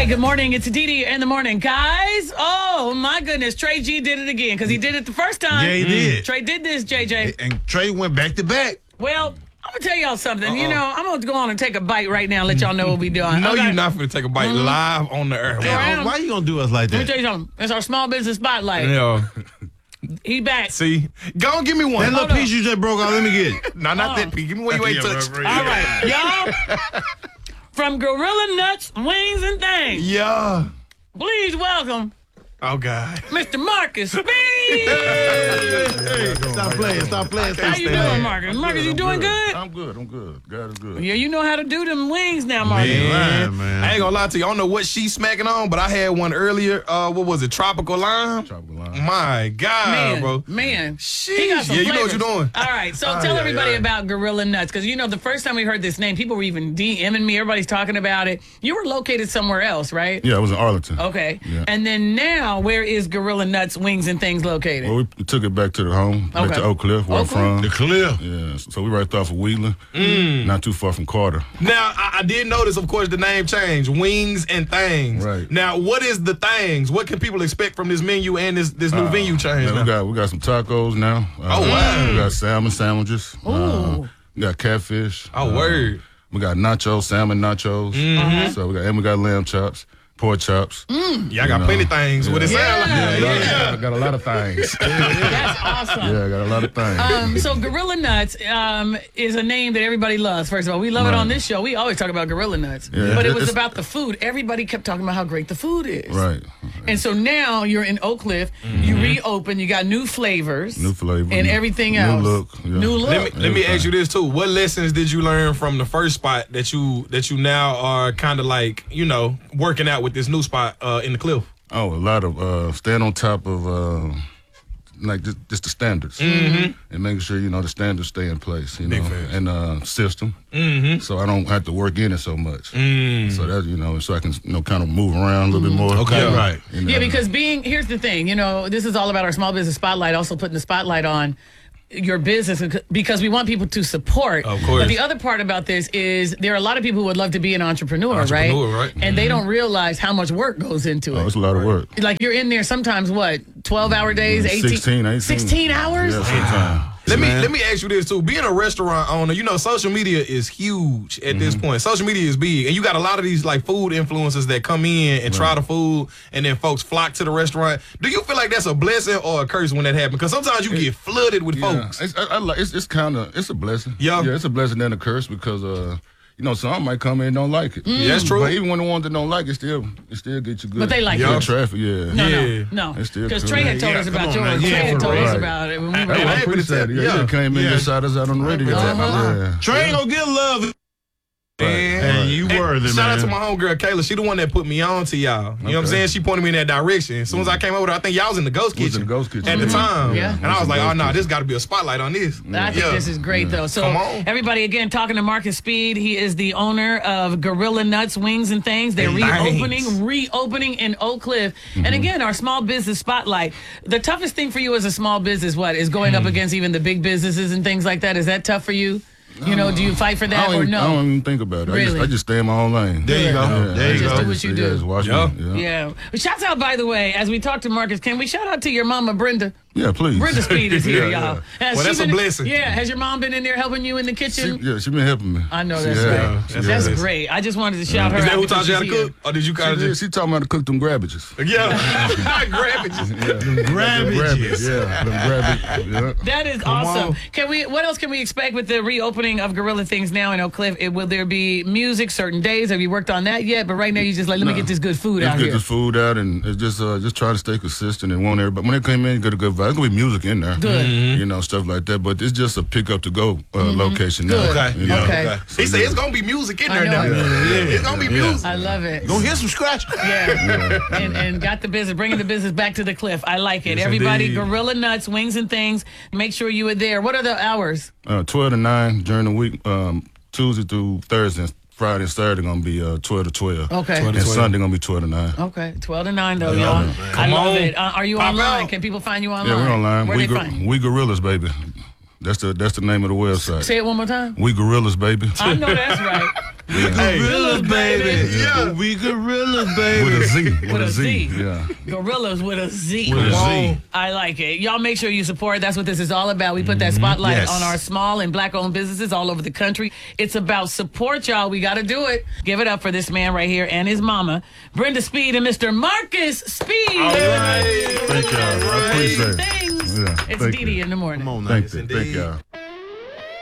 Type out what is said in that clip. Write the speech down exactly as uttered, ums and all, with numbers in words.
Hey, good morning. It's Didi in the morning. Guys, oh my goodness. Trey G did it again because he did it the first time. Yeah, he did. Trey did this, J J. And Trey went back to back. Well, I'm going to tell y'all something. Uh-oh. You know, I'm going to go on and take a bite right now and let y'all know what we doing. No, Okay. you're not going to take a bite Mhm. live on the air. Damn. Why you gonna do us like Let me that? tell you something. It's our small business spotlight. Yeah. He back. See? Go and give me one. That little Hold on. piece you just broke off, let me get it. No, not Oh. that piece. Give me one you ain't Yeah, touched. bro, bro, All right, y'all. From Gorilla Nuts, Wings, and Things, Yeah. please welcome Oh, God. Mister Marcus Speed. Hey, stop playing, stop playing, How stop you playing. doing, Marcus? Marcus, you doing good? I'm good. I'm good. God is good. Yeah, you know how to do them wings now, Marcus. Man, Man, lying, man. I ain't gonna lie to you. I don't know what she's smacking on, but I had one earlier. Uh, what was it? Tropical lime? Tropical lime. My God, Man, bro. man. Sheesh. He got some Yeah, you know what flavors. you're doing. All right, so Oh, tell yeah, everybody yeah. about Gorilla Nuts, because you know the first time we heard this name, people were even DMing me. Everybody's talking about it. You were located somewhere else, right? Yeah, I was in Arlington. Okay. Yeah. And then now, where is Gorilla Nuts, Wings, and Things located? Well, we took it back to the home, back Okay. to Oak Cliff, where Oak I'm from. The Cliff. Yeah, so we right off of Wheeling, not too far from Carter. Now, I, I did notice, of course, the name changed. Wings and Things. Right. Now, what is the things? What can people expect from this menu and this, this new venue change? Yeah, now? we got we got some tacos now. Uh, Oh, wow. We got salmon sandwiches. Ooh. Uh, we got catfish. Oh, Uh, word. We got nachos, salmon nachos. Mm-hmm. So we got and we got lamb chops, pork chops. Yeah, I got know. plenty things. What it Yeah. sound like? Yeah, A lot of- yeah. I got a lot of things. That's awesome. Yeah, I got a lot of things. Um, so Gorilla Nuts um, is a name that everybody loves. First of all, we love it Right. on this show. We always talk about Gorilla Nuts, Yeah, but it it- was it's- about the food. Everybody kept talking about how great the food is. Right. And so now you're in Oak Cliff. You reopen. You got new flavors, New flavor. and everything New else. look, yeah. New look. Let me let me Everything. ask you this too. What lessons did you learn from the first spot that you that you now are kind of like you know working out with this new spot uh, in the Cliff? Oh, a lot of uh, staying on top of uh, like just, just the standards, Mm-hmm. and making sure you know the standards stay in place, you Big know, facts. and uh, system. Mm-hmm. So I don't have to work in it so much. Mm. So that you know, so I can you know kind of move around a little bit more. Okay, Yeah. right. You know. Yeah, because being here's the thing, you know, this is all about our small business spotlight. Also putting the spotlight on your business because we want people to support. Of course. But the other part about this is there are a lot of people who would love to be an entrepreneur, Entrepreneur, right? right. Mm-hmm. And they don't realize how much work goes into oh, it. it's a lot of work. Like you're in there sometimes what twelve hour days, eighteen, sixteen, eighteen. sixteen hours. Yeah, sometimes. Let me Man. let me ask you this too. Being a restaurant owner, you know, social media is huge at this point. Social media is big, and you got a lot of these like food influencers that come in and try the food, and then folks flock to the restaurant. Do you feel like that's a blessing or a curse when that happens? Because sometimes you get flooded with Yeah, folks. it's, I, I like, it's, it's kind of it's a blessing. Yeah. yeah, it's a blessing and a curse because uh, you know, some might come in and don't like it. Yeah, that's true. But even when the ones that don't like it, still it still get you good. But they like good it. traffic. Yeah. No, Yeah. no, no. It's still Because cool. Trey had told Yeah, us come about on, yours. man. Trey Yeah, had for told real. us about it when we were Hey, I I ain't appreciate it. finna Yeah, tell- you came in yeah. and shot us out on the radio. tell my lie. Yeah. Trey ain't gonna get love. Man. Hey, you And worthy, shout man. out to my homegirl Kayla. She the one that put me on to y'all. You know what I'm Okay. saying? She pointed me in that direction. As soon as I came over there, I think y'all was in the ghost We was kitchen, in the ghost kitchen. at the Mhm. time. Yeah. And I was Was in like, the oh ghost no, kitchen. this got to be a spotlight on this. I think Yeah. this is great, though. So, Come on. everybody, again, talking to Marcus Speed. He is the owner of Gorilla Nuts, Wings, and Things. They're And reopening, things. reopening in Oak Cliff. Mm-hmm. And again, our small business spotlight. The toughest thing for you as a small business, what, is going Mm. up against even the big businesses and things like that? Is that tough for you? You know, do you fight for I that don't, or even, no? I don't even think about it. I, Really? just, I just stay in my own lane. There you go. Yeah, There you I Just go. do what you yeah, do. Just watch Yeah. me. Yeah. Yeah. Shouts out, by the way, as we talk to Marcus, can we shout out to your mama, Brenda? Yeah, please. Brenda Speed is here, Yeah, y'all. yeah. Has Well, she that's a been- blessing. Yeah. Has your mom been in there helping you in the She, kitchen? yeah, she been helping me. I know She that's has. great. She That's That's has. great. I just wanted to shout her Is out. that who because taught you how to she's here. cook? Or did you kind She, of did. just. she taught me how to cook them grabbages. Yeah. Grabbages. Yeah. Grabbages. Yeah, them grabbages. Yeah. That is awesome. on. Can we? What else can we expect with the reopening of Gorilla Things now in Oak Cliff? It, will there be music certain days? Have you worked on that yet? But right now, you just like, let me No. get this good food Let's out get here. this food out and it's just uh, just try to stay consistent and want everybody. When they come in, get a good vibe. There's gonna be music in there, Good. you know, stuff like that. But it's just a pick up to go uh, location now. Good. Okay. you know. Okay. He said it's going to be music in I there know now. it. It's going to be music. I love it. Gonna hear some scratch. Yeah. And, and got the business, bringing the business back to the cliff. I like it. Yes, Everybody, indeed. Gorilla Nuts, Wings and Things. Make sure you are there. What are the hours? Uh, twelve to nine during the week, um, Tuesday through Thursday. Friday and Saturday gonna be uh, twelve to twelve. Okay. twelve to And twelve. Sunday gonna be twelve to nine. Okay. twelve to nine, though, Yeah, y'all. man. I Come love on. it. Uh, are you Pop online? out. Can people find you online? Yeah, we're online. Where we, they Gor- find you? we Gorillas, baby. That's the that's the name of the website. Say it one more time. We Gorillas, baby. I know that's right. Yeah. Gorillas, baby. Yeah. We gorillas, baby. With a Z. With, With a a Z. Z. Yeah. Gorillas with a Z. With a Come Z. on. I like it. Y'all make sure you support. That's what this is all about. We put that spotlight Yes. on our small and black-owned businesses all over the country. It's about support, y'all. We got to do it. Give it up for this man right here and his mama, Brenda Speed and Mister Marcus Speed. Thank y'all. I appreciate it. Things. Yeah, It's thank Dee Dee you. in the morning. Come on now. Thank Yes, you. Thank indeed. y'all.